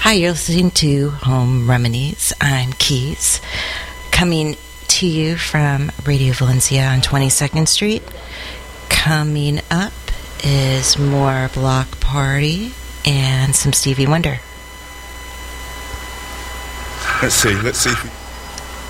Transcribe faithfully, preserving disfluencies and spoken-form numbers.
Hi, you're listening to Home Remedies. I'm Keys, coming to you from Radio Valencia on twenty-second Street. Coming up is more Block Party and some Stevie Wonder. Let's see, let's see if we...